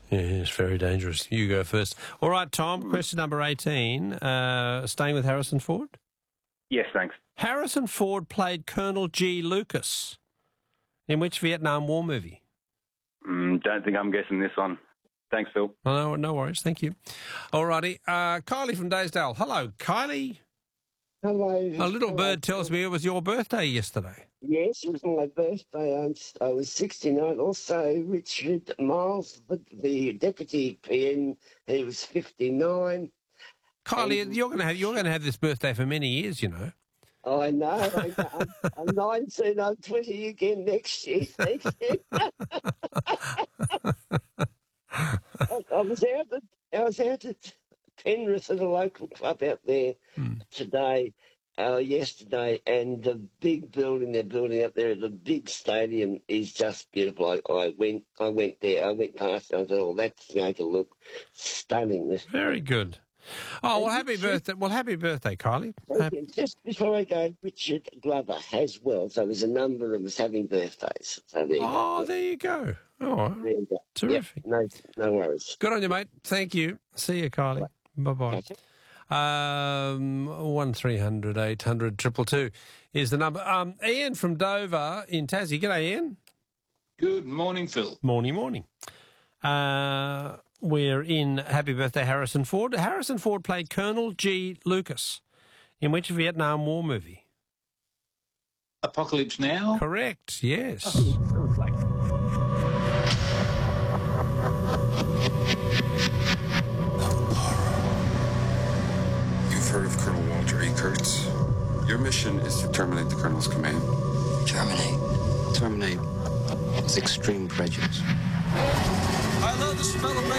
Yeah, it's very dangerous. You go first. All right, Tom, question number 18. Staying with Harrison Ford? Yes, thanks. Harrison Ford played Colonel G. Lucas in which Vietnam War movie? Don't think I'm guessing this one. Thanks, Phil. Oh, no worries. Thank you. All righty. Kylie from Daysdale. Hello, Kylie. Hello. A little bird tells me it was your birthday yesterday. Yes, it was my birthday. I was 69. Also, Richard Miles, the deputy PM, he was 59. Kylie, you're going to have this birthday for many years, you know. I know. I'm 19. I'm 20 again next year. Thank you. I was out at Penrith at a local club out there yesterday, and the big building they're building up there, the big stadium, is just beautiful. I went there. I went past it. I thought, oh, that's going to look stunning. Very good. Oh, well, happy birthday. Well, happy birthday, Kylie. Just before I go, Richard Glover as well. So there's a number of us having birthdays. So there you go. Oh, there you go. Terrific. Yep, no worries. Good on you, mate. Thank you. See you, Kylie. Bye-bye. 1300 800 222 is the number. Ian from Dover in Tassie. G'day, Ian. Good morning, Phil. Morning. We're in Happy Birthday, Harrison Ford. Harrison Ford played Colonel G. Lucas in which Vietnam War movie? Apocalypse Now? Correct, yes. You've heard of Colonel Walter E. Kurtz. Your mission is to terminate the Colonel's command. Terminate with extreme prejudice. I love the smell of